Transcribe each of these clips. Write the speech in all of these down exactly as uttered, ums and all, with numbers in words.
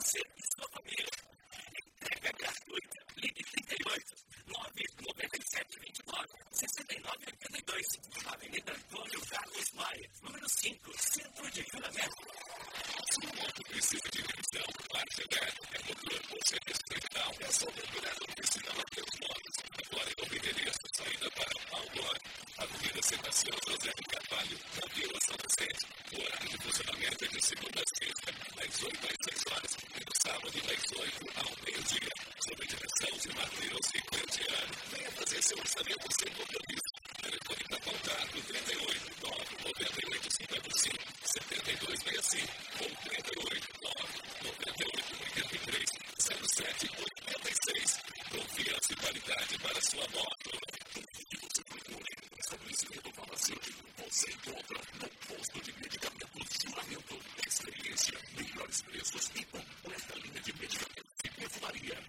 você e sua família. Entrega gratuita. Ligue trinta e oito, nove nove sete, vinte e nove, sessenta e nove, oitenta e dois. Avenida Antônio Carlos Maia, número cinco, Centro de Juramento. Sua moto precisa de revisão, marcha ré, é motor ou serviço central. É só procurar no oficina Mateus Motos. Agora é o endereço, saída para Algor, Avenida Sebastião José de Carvalho, na Vila São Vicente. O horário de funcionamento é de segunda a sexta, das oito às seis horas, e no sábado das oito ao meio-dia. Sob a direção de Matheus Ricantiano. Venha fazer seu orçamento sem compromisso. Telefone para contato trinta e oito, nove nove oito, cinquenta e cinco, setenta e dois sessenta e cinco ou trinta e oito, nove nove oito, oitenta e três, zero sete, oitenta e seis. Confiança e qualidade para sua moto. Tudo que você procure em estabelecimento farmacêutico, você encontra no posto de medicamentos Juramento. Experiência, melhores preços e completa linha de medicamentos e perfumaria.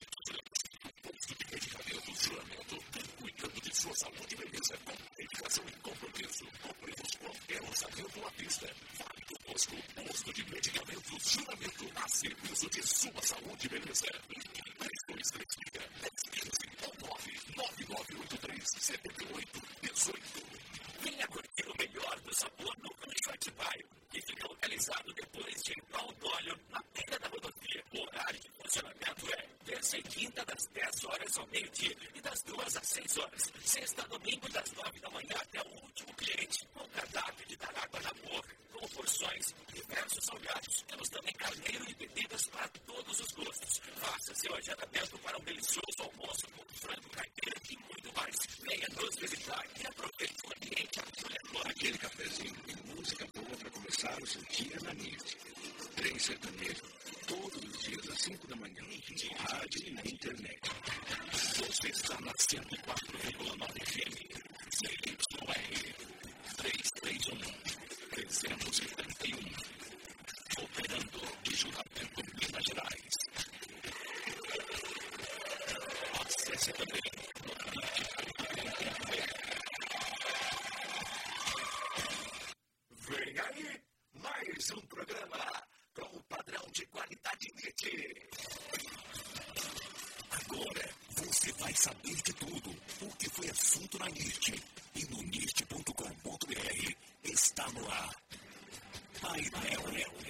Posto de medicamentos Juramento, cuidando de sua saúde e beleza com dedicação e compromisso. Compremos qualquer orçamento à vista. Vale do posto, posto de medicamentos Juramento, a serviço de sua saúde e beleza. três dois três seis, dez quinze ou nove nove nove oito três, sete oito um oito. Venha curtir o melhor do sabor no Rancho Atibaio, que fica localizado depois de Paudóleo, na beira da rodovia. O horário de funcionamento é terça e quinta das dez horas ao meio-dia e das duas às seis horas. Sexta a domingo das nove da manhã até o último cliente, com cardápio de dar água na boca, com porções, diversos salgados. Temos também carneiro e bebidas para todos os gostos. Faça seu agendamento para um delicioso almoço com frango caipira e muito mais. Venha nos visitar e aproveite o ambiente acolhedor. Aquele cafezinho e música boa para começar o seu dia na N I T. Trem sertanejo, todos os dias às cinco da manhã, de rádio e na internet. Você está na cento e quatro vírgula nove F M, C Y R, trezentos e trinta e um, trezentos e trinta e um, operando de Juramento, Minas Gerais. Acesse também no N I T ponto com ponto B R. Vem aí, mais um programa com o padrão de qualidade N I T. Agora você vai saber de tudo o que foi assunto na N I T. E no N I T ponto com ponto B R está no ar. Painel